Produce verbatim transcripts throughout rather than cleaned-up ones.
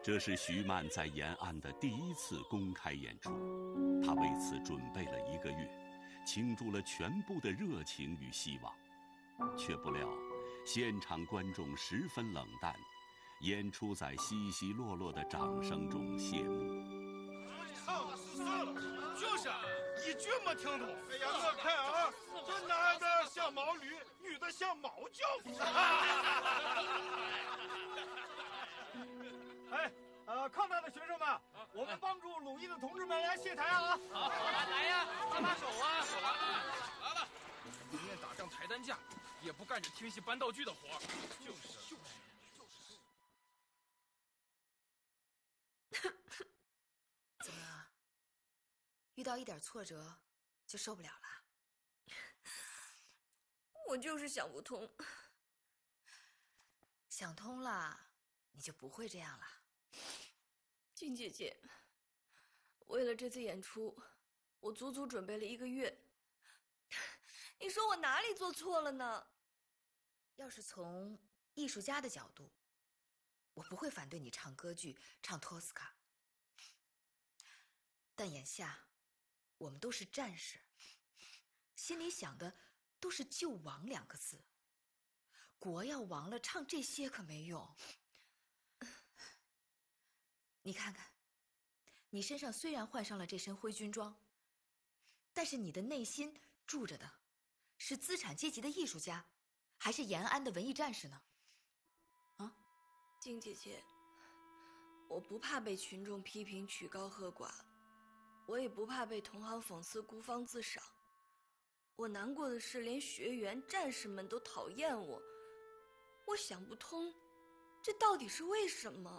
这是徐曼在延安的第一次公开演出，他为此准备了一个月，倾注了全部的热情与希望，却不料现场观众十分冷淡，演出在稀稀落落的掌声中谢幕。 唱的是啥了？就是一句没听懂。哎呀，我看啊，这男的像毛驴，女的像毛轿。哎，呃，抗战的学生们，我们帮助鲁艺的同志们来卸台啊！ 好，来来呀，搭把手啊！手啊！来了，宁愿打仗抬担架，也不干这听戏搬道具的活。就是就是就是。怎么，遇到一点挫折就受不了了？ 我就是想不通。 想通了，你就不会这样了。 金姐姐，为了这次演出，我足足准备了一个月。你说我哪里做错了呢？ 要是从艺术家的角度，我不会反对你唱歌剧，唱托斯卡。但眼下，我们都是战士，心里想的都是救亡两个字。国要亡了，唱这些可没用。你看看，你身上虽然换上了这身灰军装，但是你的内心住着的是资产阶级的艺术家，还是延安的文艺战士呢？啊， 金姐姐，我不怕被群众批评曲高和寡，我也不怕被同行讽刺孤芳自赏。我难过的是，连学员、战士们都讨厌我。我想不通，这到底是为什么？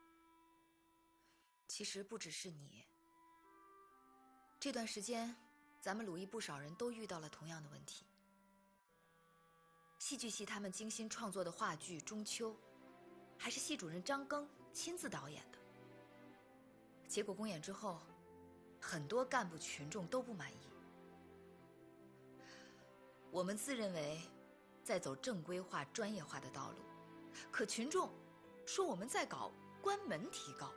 其实不只是你，这段时间，咱们鲁艺不少人都遇到了同样的问题。戏剧系他们精心创作的话剧《中秋》，还是系主任张庚亲自导演的。结果公演之后，很多干部群众都不满意。我们自认为在走正规化、专业化的道路，可群众说我们在搞关门提高。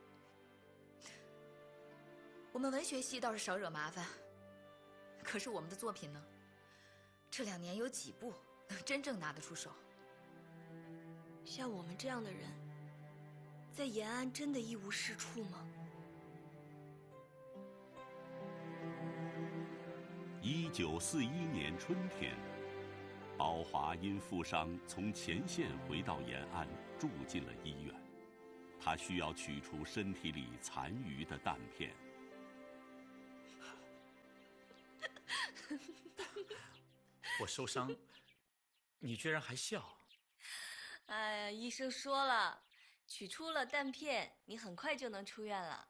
我们文学系倒是少惹麻烦，可是我们的作品呢？这两年有几部真正拿得出手？ 像我们这样的人，在延安真的一无是处吗？ 一九四一年春天，宝华因负伤从前线回到延安，住进了医院。他需要取出身体里残余的弹片。 我受伤，你居然还笑？ 哎呀，医生说了，取出了弹片，你很快就能出院了。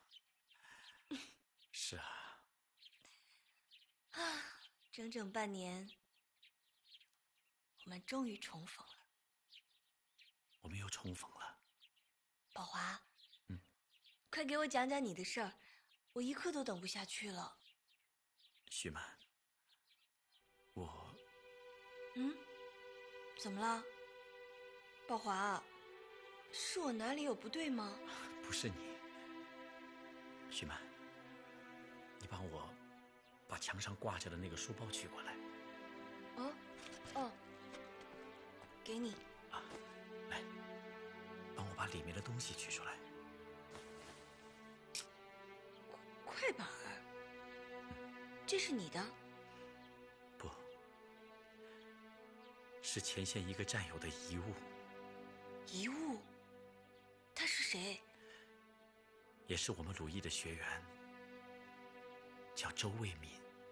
是啊。 啊，整整半年，我们终于重逢了。 我们又重逢了。 宝华， 嗯， 快给我讲讲你的事儿，我一刻都等不下去了。 徐曼，我…… 嗯，怎么了？宝华，是我哪里有不对吗？ 不是你，徐曼，你帮我把墙上挂着的那个书包取过来。 哦，哦，给你。 啊，来，帮我把里面的东西取出来。 快板儿，这是你的？ 不，是前线一个战友的遗物。 遗物？他是谁？ 也是我们鲁艺的学员，叫周卫民。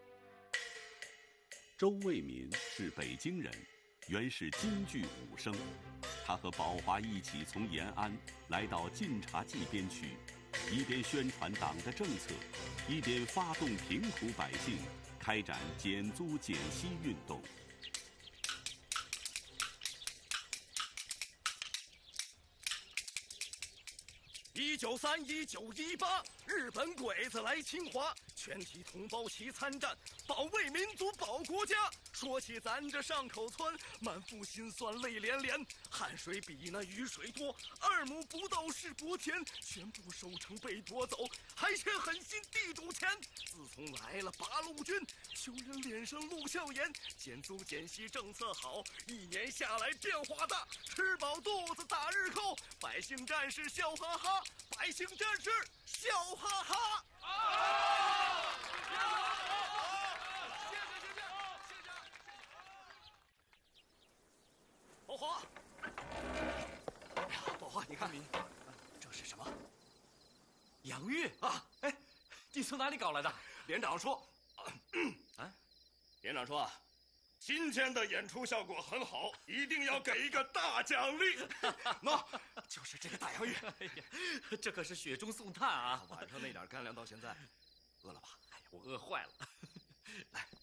周卫民是北京人，原是京剧武生。他和宝华一起从延安来到晋察冀边区，一边宣传党的政策，一边发动贫苦百姓开展减租减息运动。 一九三一九一八，日本鬼子来侵华，全体同胞齐参战，保卫民族，保国家。 说起咱这上口村，满腹心酸泪连连，汗水比那雨水多，二亩不到是薄田，全部收成被夺走，还欠狠心地主钱。自从来了八路军，穷人脸上露笑颜，减租减息政策好，一年下来变化大，吃饱肚子打日扣，百姓战士笑哈哈，百姓战士笑哈哈。啊！谢谢谢谢谢谢。宝华，哎呀，宝华，你看，这是什么？ 洋芋啊！ 哎，你从哪里搞来的？ 连长说，啊，连长说啊，今天的演出效果很好，一定要给一个大奖励。喏，就是这个大洋芋。 哎呀，这可是雪中送炭啊！ 晚上那点干粮到现在，饿了吧？ 哎呀，我饿坏了。 来，